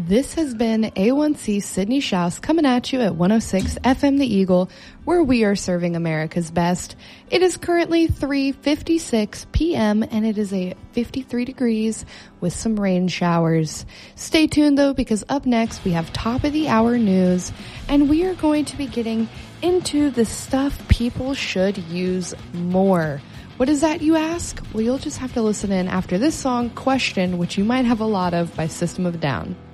This has been A1C Sydney Schaus coming at you at 106 FM The Eagle, where we are serving America's best. It is currently 3:56 p.m. and it is a 53 degrees with some rain showers. Stay tuned though, because up next we have top of the hour news, and we are going to be getting into the stuff people should use more. What is that, you ask? Well, you'll just have to listen in after this song, Question, which you might have a lot of, by System of a Down.